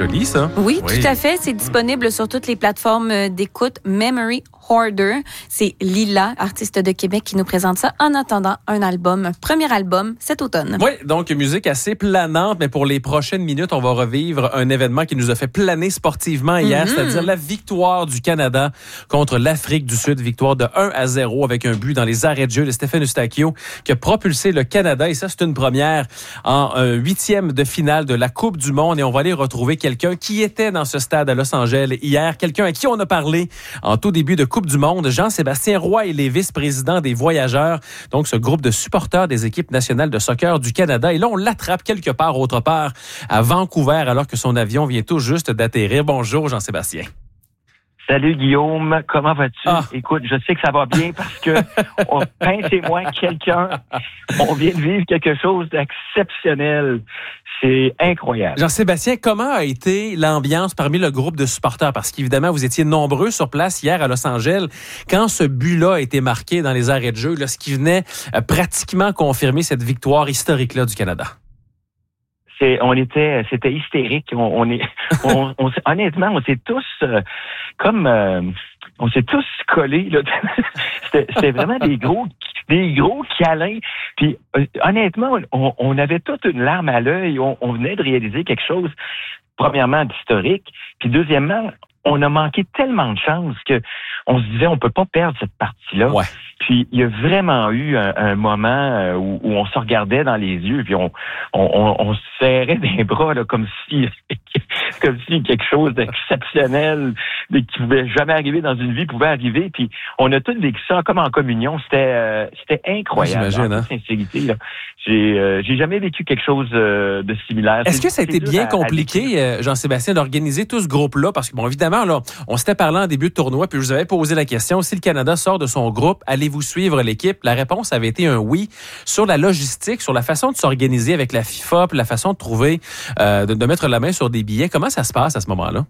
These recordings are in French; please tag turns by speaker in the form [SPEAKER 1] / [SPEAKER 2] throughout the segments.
[SPEAKER 1] joli, ça.
[SPEAKER 2] Oui, tout à fait. C'est disponible sur toutes les plateformes d'écoute. Memory Hoarder. C'est Lila, artiste de Québec, qui nous présente ça en attendant un premier album cet automne.
[SPEAKER 1] Oui, donc musique assez planante, mais pour les prochaines minutes, on va revivre un événement qui nous a fait planer sportivement hier, c'est-à-dire la victoire du Canada contre l'Afrique du Sud. Victoire de 1-0 avec un but dans les arrêts de jeu de Stéphane Eustáquio qui a propulsé le Canada. Et ça, c'est une première en 8e de finale de la Coupe du Monde. Et on va aller retrouver quelqu'un qui était dans ce stade à Los Angeles hier, quelqu'un à qui on a parlé en tout début de Coupe du Monde. Jean-Sébastien Roy, il est vice-président des Voyageurs, donc ce groupe de supporters des équipes nationales de soccer du Canada. Et là, on l'attrape quelque part autre part à Vancouver alors que son avion vient tout juste d'atterrir. Bonjour Jean-Sébastien.
[SPEAKER 3] Salut Guillaume, comment vas-tu? Écoute, je sais que ça va bien parce que Pince et moi, on vient de vivre quelque chose d'exceptionnel. C'est incroyable.
[SPEAKER 1] Jean-Sébastien, comment a été l'ambiance parmi le groupe de supporters? Parce qu'évidemment, vous étiez nombreux sur place hier à Los Angeles. Quand ce but-là a été marqué dans les arrêts de jeu, là, ce qui venait pratiquement confirmer cette victoire historique-là du Canada.
[SPEAKER 3] C'était hystérique. Honnêtement, on s'est tous on s'est tous collés. Là. C'était vraiment des gros câlins. Puis honnêtement, on avait toute une larme à l'œil. On venait de réaliser quelque chose, premièrement, d'historique. Puis deuxièmement, on a manqué tellement de chance que on se disait on peut pas perdre cette partie-là. Ouais. Puis il y a vraiment eu un moment où on se regardait dans les yeux puis on se serrait des bras là, comme si quelque chose d'exceptionnel qui pouvait jamais arriver dans une vie pouvait arriver. Puis on a tous vécu ça comme en communion. C'était incroyable.
[SPEAKER 1] J'imagine,
[SPEAKER 3] en toute sincérité, là. J'ai jamais vécu quelque chose de similaire.
[SPEAKER 1] Est-ce que ça a été bien compliqué, Jean-Sébastien, d'organiser tout ce groupe-là? Parce que, bon, évidemment, là, on s'était parlé en début de tournoi, puis je vous avais posé la question, si le Canada sort de son groupe, allez-vous suivre l'équipe? La réponse avait été un oui. Sur la logistique, sur la façon de s'organiser avec la FIFA, puis la façon de trouver, de mettre la main sur des billets, comment ça se passe à ce moment-là?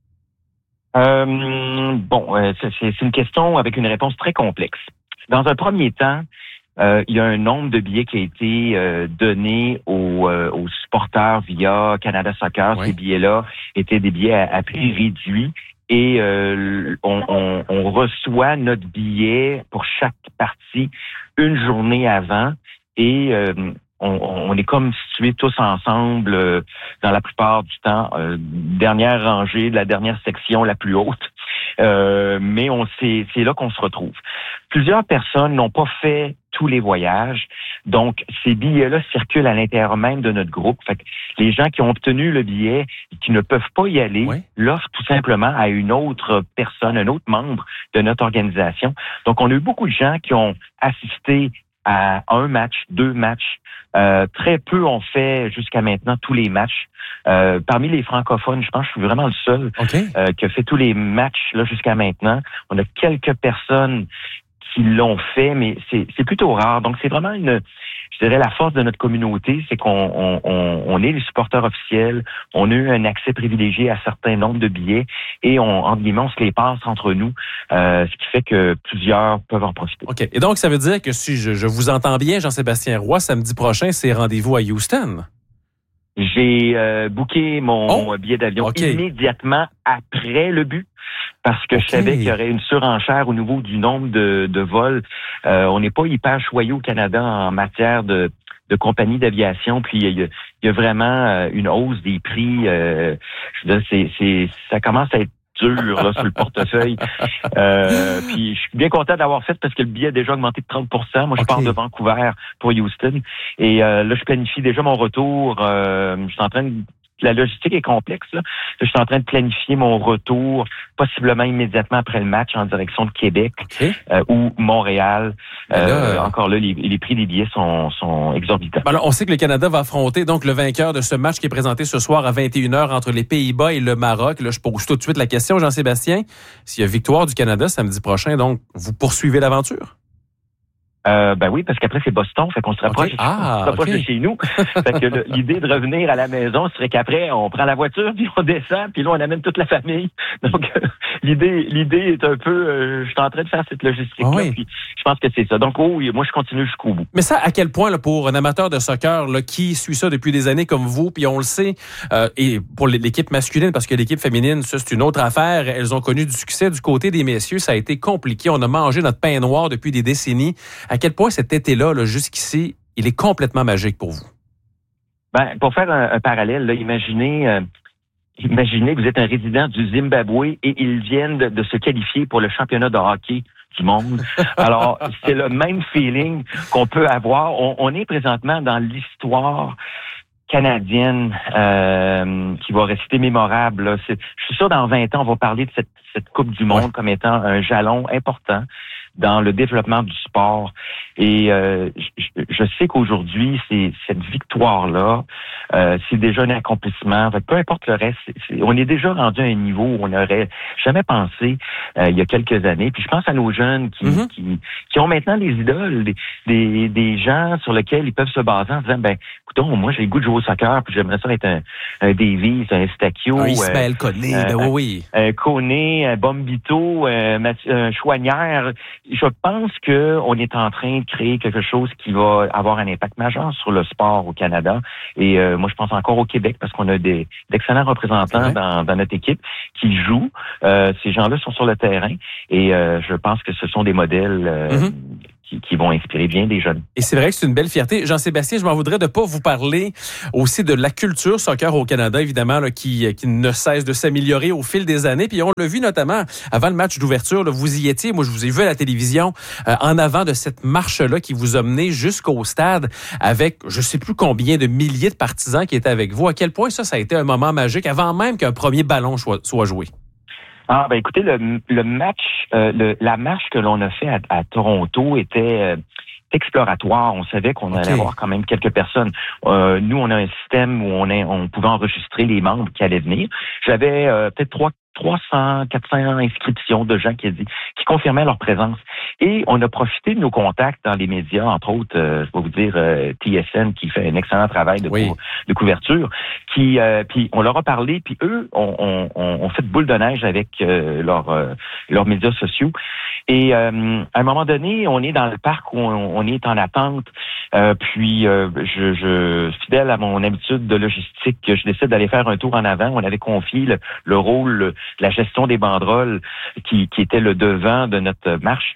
[SPEAKER 3] C'est une question avec une réponse très complexe. Dans un premier temps, il y a un nombre de billets qui a été donné aux supporters via Canada Soccer. Oui. Ces billets-là étaient des billets à prix réduit et on reçoit notre billet pour chaque partie une journée avant et on est comme situés tous ensemble dans la plupart du temps, dernière rangée de la dernière section la plus haute. Mais c'est là qu'on se retrouve. Plusieurs personnes n'ont pas fait tous les voyages, donc ces billets-là circulent à l'intérieur même de notre groupe. Fait que les gens qui ont obtenu le billet et qui ne peuvent pas y aller l'offrent tout simplement à une autre personne, un autre membre de notre organisation. Donc on a eu beaucoup de gens qui ont assisté à un match, 2 matchs. Très peu ont fait jusqu'à maintenant tous les matchs. Parmi les francophones, je pense que je suis vraiment le seul qui a fait tous les matchs là jusqu'à maintenant. On a quelques personnes qui l'ont fait, mais c'est plutôt rare. Donc, c'est vraiment je dirais, la force de notre communauté, c'est qu'on est les supporters officiels, on a eu un accès privilégié à certains nombres de billets et entre guillemets, on se les passe entre nous, ce qui fait que plusieurs peuvent en profiter.
[SPEAKER 1] OK. Et donc, ça veut dire que si je vous entends bien, Jean-Sébastien Roy, samedi prochain, c'est rendez-vous à Houston.
[SPEAKER 3] J'ai booké mon billet d'avion immédiatement après le but parce que je savais qu'il y aurait une surenchère au niveau du nombre de vols. On n'est pas hyper choyé au Canada en matière de compagnies d'aviation, puis il y a vraiment une hausse des prix. Ça commence à être dur là, sur le portefeuille. Puis je suis bien content d'avoir fait parce que le billet a déjà augmenté de 30%. Moi, je pars de Vancouver pour Houston. Et là, je planifie déjà mon retour. Je suis en train de... La logistique est complexe. Là. Je suis en train de planifier mon retour, possiblement immédiatement après le match, en direction de Québec ou Montréal. Encore là, les prix des billets sont exorbitants.
[SPEAKER 1] Alors, on sait que le Canada va affronter donc le vainqueur de ce match qui est présenté ce soir à 21h entre les Pays-Bas et le Maroc. Là, je pose tout de suite la question, Jean-Sébastien. S'il y a victoire du Canada samedi prochain, donc vous poursuivez l'aventure?
[SPEAKER 3] Ben oui, parce qu'après, c'est Boston, fait qu'on se rapproche, de chez nous. Fait que l'idée de revenir à la maison serait qu'après, on prend la voiture, puis on descend, puis là, on amène toute la famille. Donc, l'idée est un peu... je suis en train de faire cette logistique-là, puis je pense que c'est ça. Donc, oui, moi, je continue jusqu'au bout.
[SPEAKER 1] Mais ça, à quel point, là, pour un amateur de soccer là, qui suit ça depuis des années comme vous, puis on le sait, et pour l'équipe masculine, parce que l'équipe féminine, ça, c'est une autre affaire, elles ont connu du succès. Du côté des messieurs, ça a été compliqué. On a mangé notre pain noir depuis des décennies. À quel point cet été-là, là, jusqu'ici, il est complètement magique pour vous?
[SPEAKER 3] Ben, pour faire un parallèle, là, imaginez que vous êtes un résident du Zimbabwe et ils viennent de se qualifier pour le championnat de hockey du monde. Alors, c'est le même feeling qu'on peut avoir. On est présentement dans l'histoire canadienne qui va rester mémorable. Là. Je suis sûr, dans 20 ans, on va parler de cette Coupe du monde comme étant un jalon important dans le développement du sport. Et je sais qu'aujourd'hui, cette victoire-là, c'est déjà un accomplissement. Peu importe le reste, on est déjà rendu à un niveau où on n'aurait jamais pensé il y a quelques années. Puis je pense à nos jeunes qui ont maintenant des idoles, des gens sur lesquels ils peuvent se baser en disant, ben, écoutons, moi j'ai le goût de jouer au soccer, puis j'aimerais ça être un Davies, un Stacchio,
[SPEAKER 1] Ismaël Koné,
[SPEAKER 3] un Koné, un Bombito, un Chouanière. Je pense qu'on est en train de créer quelque chose qui va avoir un impact majeur sur le sport au Canada. Et moi, je pense encore au Québec parce qu'on a d'excellents représentants dans notre équipe qui jouent. Ces gens-là sont sur le terrain et je pense que ce sont des modèles qui vont inspirer bien des jeunes.
[SPEAKER 1] Et c'est vrai que c'est une belle fierté. Jean-Sébastien, je m'en voudrais de pas vous parler aussi de la culture soccer au Canada, évidemment, là, qui ne cesse de s'améliorer au fil des années. Puis on l'a vu notamment avant le match d'ouverture, là, vous y étiez. Moi, je vous ai vu à la télévision en avant de cette marche-là qui vous a mené jusqu'au stade avec je sais plus combien de milliers de partisans qui étaient avec vous. À quel point ça a été un moment magique avant même qu'un premier ballon soit joué?
[SPEAKER 3] Ah, ben écoutez, le match, la marche que l'on a fait à Toronto était exploratoire. On savait qu'on allait avoir quand même quelques personnes. Nous, on a un système où on pouvait enregistrer les membres qui allaient venir. J'avais peut-être 300, 400 inscriptions de gens qui confirmaient leur présence. Et on a profité de nos contacts dans les médias, entre autres, je vais vous dire, TSN qui fait un excellent travail de couverture, puis on leur a parlé, puis eux ont fait boule de neige avec leurs médias sociaux. Et à un moment donné, on est dans le parc où on est en attente, puis je fidèle à mon habitude de logistique, je décide d'aller faire un tour en avant. On avait confié le rôle, la gestion des banderoles qui était le devant de notre marche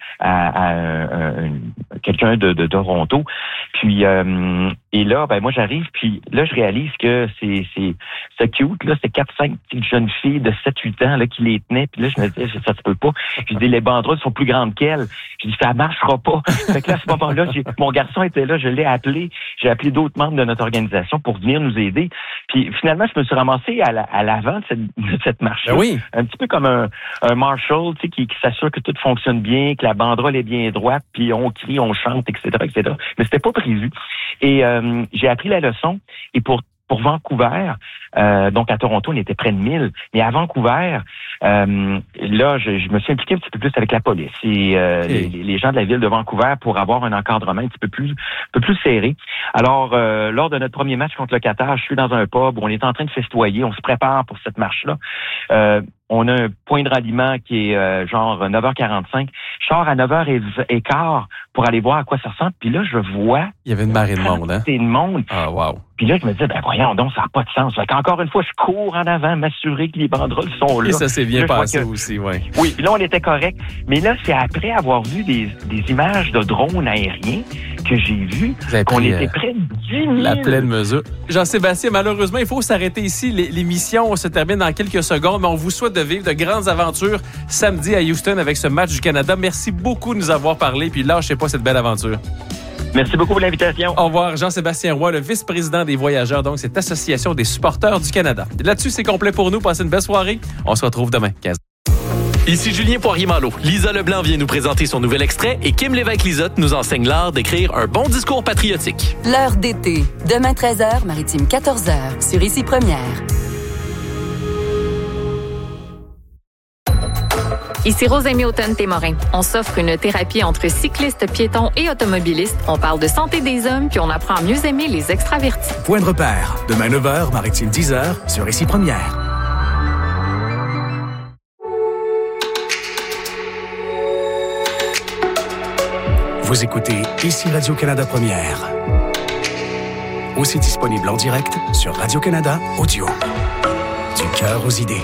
[SPEAKER 3] à quelqu'un de Toronto. Puis et là, ben moi j'arrive, puis là je réalise que c'est cute, là, c'est 4-5 petites jeunes filles de 7-8 ans là qui les tenaient, puis là je me disais ça se peut pas. Je dis les banderoles sont plus grandes qu'elles. Je dis ça marchera pas. Fait que là à ce moment-là, mon garçon était là, je l'ai appelé, j'ai appelé d'autres membres de notre organisation pour venir nous aider. Puis finalement, je me suis ramassé à l'avant de cette marche-là.
[SPEAKER 1] Oui.
[SPEAKER 3] Un petit peu comme un marshal, tu sais, qui s'assure que tout fonctionne bien, que la banderole est bien droite, puis on crie, on chante, etc., etc. Mais c'était pas prévu. Et j'ai appris la leçon. Et pour Vancouver, donc à Toronto, on était près de 1000. Mais à Vancouver, là, je me suis impliqué un petit peu plus avec la police et les gens de la ville de Vancouver pour avoir un encadrement un petit peu plus serré. Alors, lors de notre premier match contre le Qatar, je suis dans un pub où on est en train de festoyer, on se prépare pour cette marche-là. On a un point de ralliement qui est genre 9h45. Je sors à 9h15 pour aller voir à quoi ça ressemble. Puis là, je vois...
[SPEAKER 1] Il y avait une marée de monde, hein?
[SPEAKER 3] C'est de monde.
[SPEAKER 1] Ah, wow.
[SPEAKER 3] Puis là, je me disais, ben voyons donc, ça n'a pas de sens. Fait qu'encore une fois, je cours en avant, m'assurer que les banderoles sont là.
[SPEAKER 1] Et ça s'est bien passé aussi, oui.
[SPEAKER 3] Oui, puis là, on était correct. Mais là, c'est après avoir vu des images de drones aériens que j'ai vu qu'on était près de 10 000.
[SPEAKER 1] La pleine mesure. Jean-Sébastien, malheureusement, il faut s'arrêter ici. L'émission se termine dans quelques secondes, mais on vous souhaite de vivre de grandes aventures samedi à Houston avec ce match du Canada. Merci beaucoup de nous avoir parlé, puis lâchez pas cette belle aventure.
[SPEAKER 3] Merci beaucoup pour l'invitation.
[SPEAKER 1] Au revoir, Jean-Sébastien Roy, le vice-président des Voyageurs, donc cette association des supporters du Canada. Là-dessus, c'est complet pour nous. Passez une belle soirée. On se retrouve demain, 15h.
[SPEAKER 4] Ici Julien Poirier-Malo. Lisa Leblanc vient nous présenter son nouvel extrait et Kim Lévesque-Lisotte nous enseigne l'art d'écrire un bon discours patriotique.
[SPEAKER 5] L'heure d'été. Demain 13h, Maritime 14h, sur Ici Première.
[SPEAKER 6] Ici Rosemée Automne-Témorin. On s'offre une thérapie entre cyclistes, piétons et automobilistes. On parle de santé des hommes, puis on apprend à mieux aimer les extravertis.
[SPEAKER 7] Point de repère. Demain 9h, Maritime 10h, sur Ici Première. Vous écoutez Ici Radio-Canada Première. Aussi disponible en direct sur Radio-Canada Audio. Du cœur aux idées.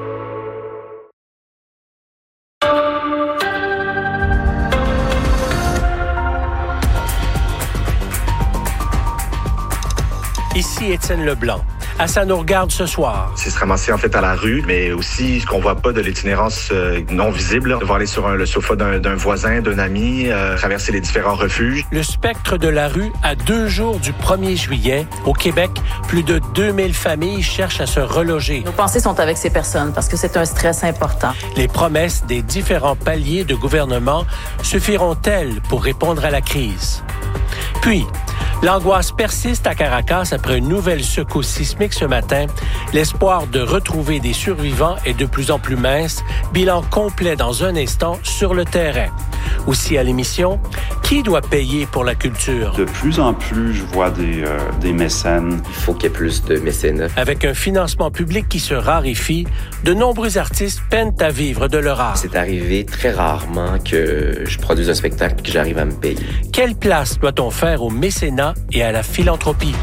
[SPEAKER 8] Ici Étienne Leblanc. À ça nous regarde ce soir.
[SPEAKER 9] C'est se ramasser en fait à la rue, mais aussi ce qu'on voit pas de l'itinérance non visible. Devoir aller sur le sofa d'un voisin, d'un ami, traverser les différents refuges.
[SPEAKER 8] Le spectre de la rue à 2 jours du 1er juillet. Au Québec, plus de 2000 familles cherchent à se reloger.
[SPEAKER 10] Nos pensées sont avec ces personnes parce que c'est un stress important.
[SPEAKER 8] Les promesses des différents paliers de gouvernement suffiront-elles pour répondre à la crise? Puis, l'angoisse persiste à Caracas après une nouvelle secousse sismique ce matin. L'espoir de retrouver des survivants est de plus en plus mince. Bilan complet dans un instant sur le terrain. Aussi à l'émission, qui doit payer pour la culture?
[SPEAKER 11] De plus en plus, je vois des mécènes.
[SPEAKER 12] Il faut qu'il y ait plus de mécénat.
[SPEAKER 8] Avec un financement public qui se raréfie, de nombreux artistes peinent à vivre de leur art.
[SPEAKER 12] C'est arrivé très rarement que je produise un spectacle et que j'arrive à me payer.
[SPEAKER 8] Quelle place doit-on faire au mécénat et à la philanthropie?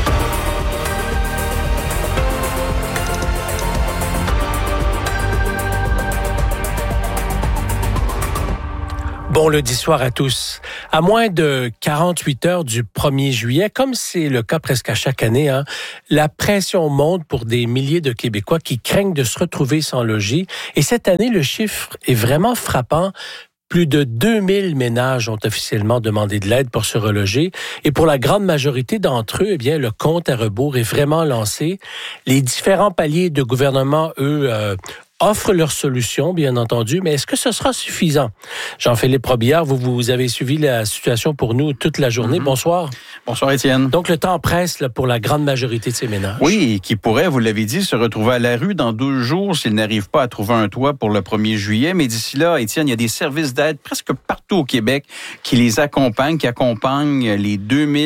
[SPEAKER 8] Bon lundi soir à tous. À moins de 48 heures du 1er juillet, comme c'est le cas presque à chaque année, la pression monte pour des milliers de Québécois qui craignent de se retrouver sans logis. Et cette année, le chiffre est vraiment frappant. Plus de 2000 ménages ont officiellement demandé de l'aide pour se reloger. Et pour la grande majorité d'entre eux, eh bien, le compte à rebours est vraiment lancé. Les différents paliers de gouvernement, eux, offrent leurs solutions, bien entendu, mais est-ce que ce sera suffisant? Jean-Philippe Robillard, vous avez suivi la situation pour nous toute la journée. Bonsoir.
[SPEAKER 13] Bonsoir, Étienne.
[SPEAKER 8] Donc, le temps presse là, pour la grande majorité de ces ménages.
[SPEAKER 13] Oui, qui pourraient, vous l'avez dit, se retrouver à la rue dans 12 jours s'ils n'arrivent pas à trouver un toit pour le 1er juillet. Mais d'ici là, Étienne, il y a des services d'aide presque partout au Québec qui les accompagnent, qui accompagnent les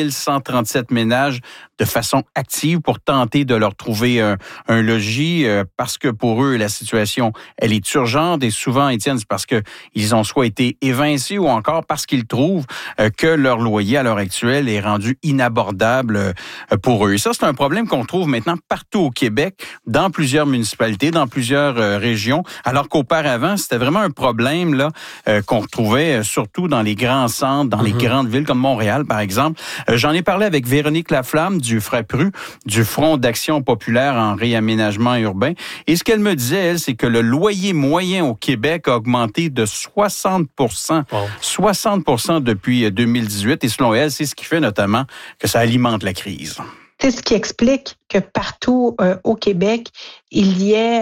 [SPEAKER 13] 2137 ménages de façon active pour tenter de leur trouver un logis parce que pour eux, la situation, elle est urgente et souvent, Étienne, c'est parce qu'ils ont soit été évincés ou encore parce qu'ils trouvent que leur loyer à l'heure actuelle est rendu inabordable pour eux. Et ça, c'est un problème qu'on trouve maintenant partout au Québec, dans plusieurs municipalités, dans plusieurs régions, alors qu'auparavant, c'était vraiment un problème là qu'on retrouvait surtout dans les grands centres, dans les grandes villes comme Montréal, par exemple. J'en ai parlé avec Véronique Laflamme du FRAPRU, du Front d'action populaire en réaménagement urbain. Et ce qu'elle me disait, elle, c'est que le loyer moyen au Québec a augmenté de 60 %. Wow. 60 % depuis 2018. Et selon elle, c'est ce qui fait notamment que ça alimente la crise.
[SPEAKER 14] C'est ce qui explique que partout au Québec, il y ait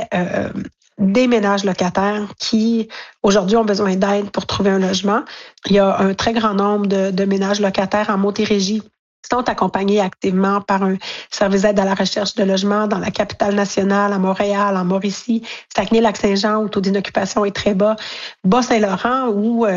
[SPEAKER 14] des ménages locataires qui, aujourd'hui, ont besoin d'aide pour trouver un logement. Il y a un très grand nombre de ménages locataires en Montérégie sont accompagnés activement par un service d'aide à la recherche de logement dans la capitale nationale, à Montréal, en Mauricie, Saguenay-Lac-Saint-Jean, où le taux d'inoccupation est très bas, Bas-Saint-Laurent, où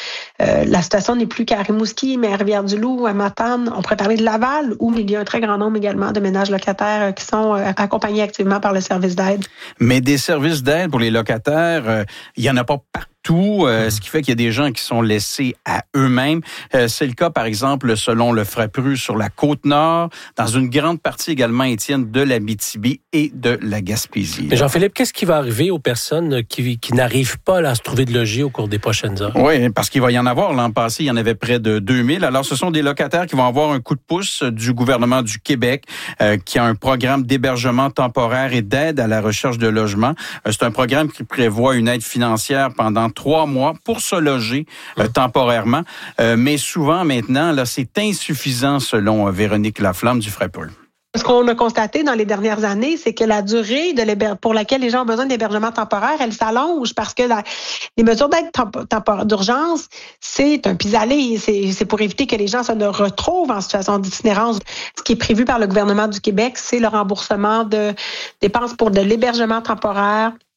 [SPEAKER 14] la situation n'est plus qu'à Rimouski, mais à Rivière-du-Loup, à Matane. On pourrait parler de Laval, où il y a un très grand nombre également de ménages locataires qui sont accompagnés activement par le service d'aide.
[SPEAKER 13] Mais des services d'aide pour les locataires, il n'y en a pas partout. Ce qui fait qu'il y a des gens qui sont laissés à eux-mêmes. C'est le cas, par exemple, selon le FRAPRU sur la Côte-Nord, dans une grande partie également, Étienne, de l'Abitibi et de la Gaspésie.
[SPEAKER 8] Mais Jean-Philippe, qu'est-ce qui va arriver aux personnes qui n'arrivent pas à se trouver de logis au cours des prochaines heures?
[SPEAKER 13] Oui, parce qu'il va y en avoir. L'an passé, il y en avait près de 2000. Alors, ce sont des locataires qui vont avoir un coup de pouce du gouvernement du Québec, qui a un programme d'hébergement temporaire et d'aide à la recherche de logement. C'est un programme qui prévoit une aide financière pendant 3 mois pour se loger temporairement. Mais souvent, maintenant, là, c'est insuffisant selon Véronique Laflamme du FRAPRU.
[SPEAKER 14] Ce qu'on a constaté dans les dernières années, c'est que la durée pour laquelle les gens ont besoin d'hébergement temporaire, elle s'allonge parce que les mesures d'aide d'urgence, c'est un pis-aller. C'est pour éviter que les gens se retrouvent en situation d'itinérance. Ce qui est prévu par le gouvernement du Québec, c'est le remboursement de dépenses pour de l'hébergement temporaire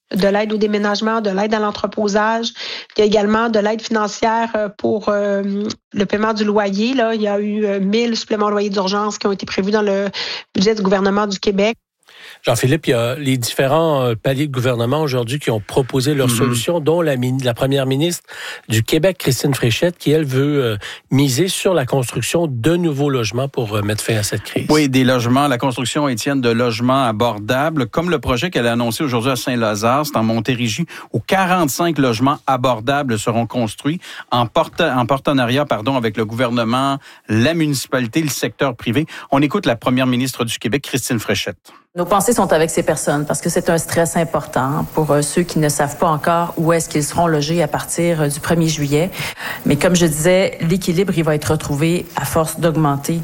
[SPEAKER 14] de l'aide au déménagement, de l'aide à l'entreposage. Il y a également de l'aide financière pour le paiement du loyer. Là, il y a eu 1000 suppléments de loyer d'urgence qui ont été prévus dans le budget du gouvernement du Québec.
[SPEAKER 8] Jean-Philippe, il y a les différents paliers de gouvernement aujourd'hui qui ont proposé leurs solutions, dont la première ministre du Québec, Christine Fréchette, qui, elle, veut miser sur la construction de nouveaux logements pour mettre fin à cette crise.
[SPEAKER 13] Oui, des logements, la construction, Étienne, de logements abordables, comme le projet qu'elle a annoncé aujourd'hui à Saint-Lazare, c'est en Montérégie, où 45 logements abordables seront construits en partenariat avec le gouvernement, la municipalité, le secteur privé. On écoute la première ministre du Québec, Christine Fréchette.
[SPEAKER 10] Nos pensées sont avec ces personnes parce que c'est un stress important pour ceux qui ne savent pas encore où est-ce qu'ils seront logés à partir du 1er juillet. Mais comme je disais, l'équilibre, il va être retrouvé à force d'augmenter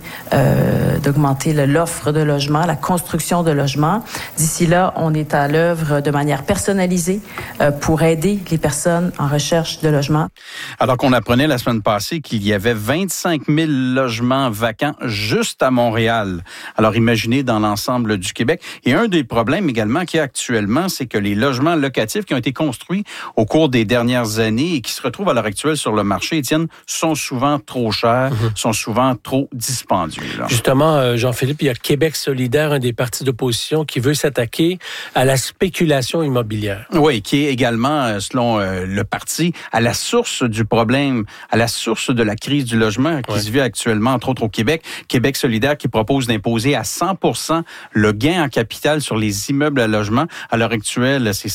[SPEAKER 10] l'offre de logement, la construction de logements. D'ici là, on est à l'œuvre de manière personnalisée pour aider les personnes en recherche de logement.
[SPEAKER 13] Alors qu'on apprenait la semaine passée qu'il y avait 25 000 logements vacants juste à Montréal. Alors imaginez dans l'ensemble du Québec. Et un des problèmes également qu'il y a actuellement, c'est que les logements locatifs qui ont été construits au cours des dernières années et qui se retrouvent à l'heure actuelle sur le marché, Étienne, sont souvent trop chers, sont souvent trop dispendieux. Là.
[SPEAKER 8] Justement, Jean-Philippe, il y a Québec solidaire, un des partis d'opposition, qui veut s'attaquer à la spéculation immobilière.
[SPEAKER 13] Oui, qui est également, selon le parti, à la source du problème, à la source de la crise du logement qui se vit actuellement, entre autres au Québec. Québec solidaire qui propose d'imposer à 100% le gain en capital sur les immeubles à logement. À l'heure actuelle, c'est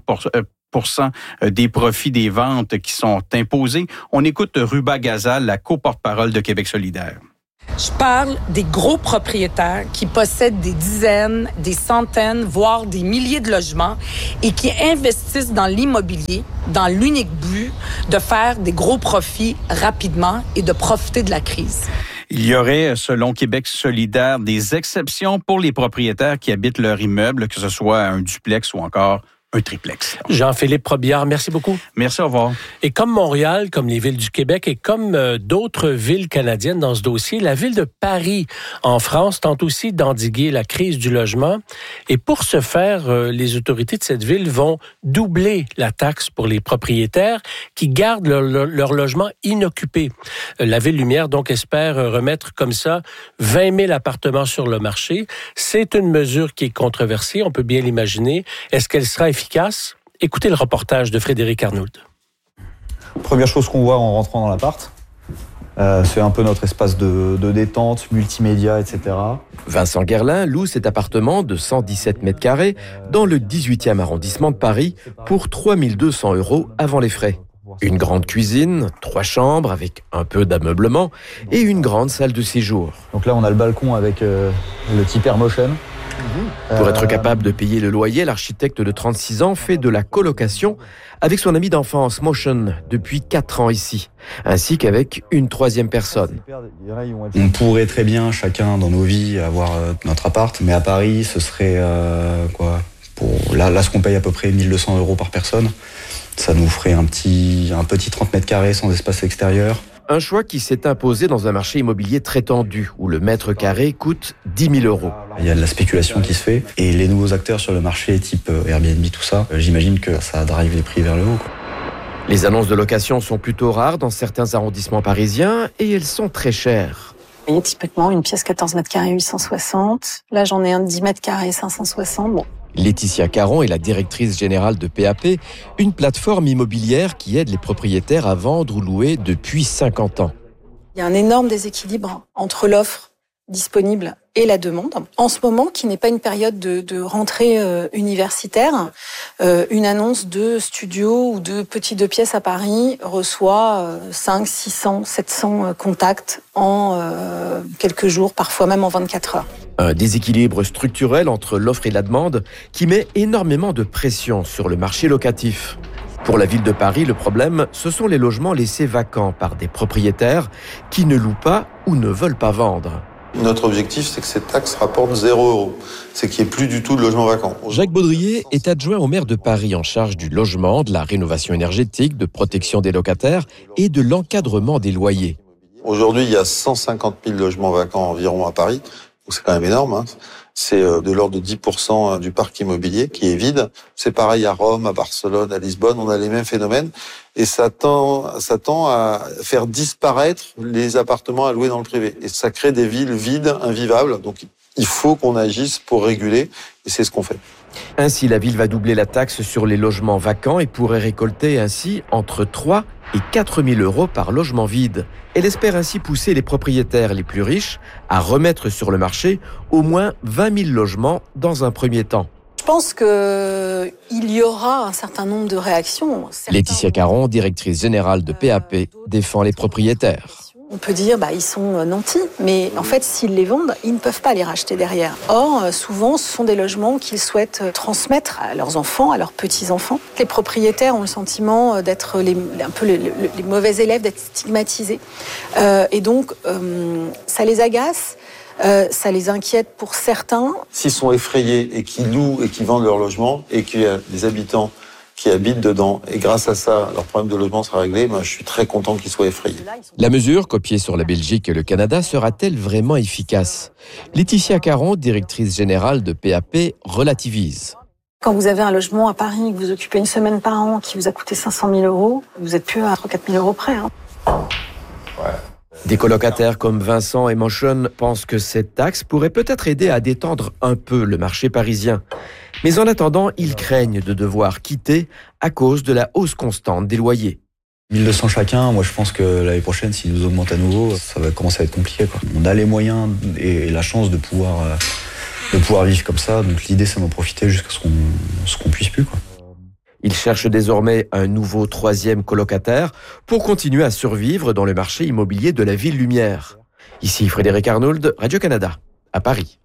[SPEAKER 13] 50% des profits des ventes qui sont imposés. On écoute Ruba Gazal, la co-porte-parole de Québec solidaire.
[SPEAKER 15] Je parle des gros propriétaires qui possèdent des dizaines, des centaines, voire des milliers de logements et qui investissent dans l'immobilier dans l'unique but de faire des gros profits rapidement et de profiter de la crise.
[SPEAKER 13] Il y aurait, selon Québec solidaire, des exceptions pour les propriétaires qui habitent leur immeuble, que ce soit un duplex ou encore un triplex.
[SPEAKER 8] Jean-Philippe Robillard, merci beaucoup.
[SPEAKER 13] Merci, au revoir.
[SPEAKER 8] Et comme Montréal, comme les villes du Québec et comme d'autres villes canadiennes dans ce dossier, la ville de Paris, en France, tente aussi d'endiguer la crise du logement. Et pour ce faire, les autorités de cette ville vont doubler la taxe pour les propriétaires qui gardent leur logement inoccupé. La Ville Lumière, donc, espère remettre comme ça 20 000 appartements sur le marché. C'est une mesure qui est controversée, on peut bien l'imaginer. Est-ce qu'elle sera efficace? Écoutez le reportage de Frédéric Arnould.
[SPEAKER 16] Première chose qu'on voit en rentrant dans l'appart, c'est un peu notre espace de détente, multimédia, etc.
[SPEAKER 17] Vincent Guerlain loue cet appartement de 117 mètres carrés dans le 18e arrondissement de Paris pour 3 200 € avant les frais. Une grande cuisine, 3 chambres avec un peu d'ameublement et une grande salle de séjour.
[SPEAKER 16] Donc là, on a le balcon avec le type Airmotion.
[SPEAKER 17] Pour être capable de payer le loyer, l'architecte de 36 ans fait de la colocation avec son ami d'enfance Motion depuis 4 ans ici, ainsi qu'avec une 3e personne.
[SPEAKER 16] On pourrait très bien, chacun dans nos vies, avoir notre appart, mais à Paris, ce serait là, ce qu'on paye à peu près 1 200 € par personne. Ça nous ferait un petit 30 mètres carrés sans espace extérieur.
[SPEAKER 17] Un choix qui s'est imposé dans un marché immobilier très tendu, où le mètre carré coûte 10 000 €.
[SPEAKER 16] Il y a de la spéculation qui se fait, et les nouveaux acteurs sur le marché, type Airbnb, tout ça, j'imagine que ça drive les prix vers le haut.
[SPEAKER 17] Les annonces de location sont plutôt rares dans certains arrondissements parisiens, et elles sont très chères.
[SPEAKER 18] Il y a typiquement une pièce 14 mètres carrés 860. Là, j'en ai un de 10 mètres carrés 560. Bon.
[SPEAKER 17] Laetitia Caron est la directrice générale de PAP, une plateforme immobilière qui aide les propriétaires à vendre ou louer depuis 50 ans.
[SPEAKER 18] Il y a un énorme déséquilibre entre l'offre disponible et la demande. En ce moment, qui n'est pas une période de rentrée universitaire, une annonce de studio ou de petits 2 pièces à Paris reçoit 5, 600, 700 contacts en quelques jours, parfois même en 24 heures.
[SPEAKER 17] Un déséquilibre structurel entre l'offre et la demande qui met énormément de pression sur le marché locatif. Pour la ville de Paris, le problème, ce sont les logements laissés vacants par des propriétaires qui ne louent pas ou ne veulent pas vendre.
[SPEAKER 19] Notre objectif, c'est que cette taxe rapporte 0 €. C'est qu'il n'y ait plus du tout de logements vacants.
[SPEAKER 17] Jacques Baudrier est adjoint au maire de Paris en charge du logement, de la rénovation énergétique, de protection des locataires et de l'encadrement des loyers.
[SPEAKER 19] Aujourd'hui, il y a 150 000 logements vacants environ à Paris. Donc c'est quand même énorme. c'est de l'ordre de 10% du parc immobilier qui est vide. C'est pareil à Rome, à Barcelone, à Lisbonne, on a les mêmes phénomènes. Et ça tend à faire disparaître les appartements alloués dans le privé. Et ça crée des villes vides, invivables. Donc il faut qu'on agisse pour réguler, et c'est ce qu'on fait.
[SPEAKER 17] Ainsi, la ville va doubler la taxe sur les logements vacants et pourrait récolter ainsi entre 3 et 4 000 euros par logement vide. Elle espère ainsi pousser les propriétaires les plus riches à remettre sur le marché au moins 20 000 logements dans un premier temps.
[SPEAKER 18] Je pense qu'il y aura un certain nombre de réactions.
[SPEAKER 17] Laetitia Caron, directrice générale de PAP, défend les propriétaires.
[SPEAKER 18] On peut dire, ils sont nantis, mais en fait, s'ils les vendent, ils ne peuvent pas les racheter derrière. Or, souvent, ce sont des logements qu'ils souhaitent transmettre à leurs enfants, à leurs petits-enfants. Les propriétaires ont le sentiment d'être les mauvais élèves, d'être stigmatisés. Et donc, ça les agace. Ça les inquiète pour certains.
[SPEAKER 19] S'ils sont effrayés et qu'ils louent et qu'ils vendent leur logement et qu'il y a des habitants qui habitent dedans et grâce à ça, leur problème de logement sera réglé, je suis très content qu'ils soient effrayés.
[SPEAKER 17] La mesure, copiée sur la Belgique et le Canada, sera-t-elle vraiment efficace ? Laetitia Caron, directrice générale de PAP, relativise.
[SPEAKER 18] Quand vous avez un logement à Paris, que vous occupez une semaine par an, qui vous a coûté 500 000 euros, vous n'êtes plus à 3 000 euros près.
[SPEAKER 17] Des colocataires comme Vincent et Manchon pensent que cette taxe pourrait peut-être aider à détendre un peu le marché parisien. Mais en attendant, ils craignent de devoir quitter à cause de la hausse constante des loyers.
[SPEAKER 16] 1 200 chacun, moi je pense que l'année prochaine, s'ils nous augmentent à nouveau, ça va commencer à être compliqué. On a les moyens et la chance de pouvoir vivre comme ça, donc l'idée c'est d'en profiter jusqu'à ce qu'on puisse plus.
[SPEAKER 17] Ils cherchent désormais un nouveau 3e colocataire pour continuer à survivre dans le marché immobilier de la Ville Lumière. Ici Frédéric Arnould, Radio-Canada, à Paris.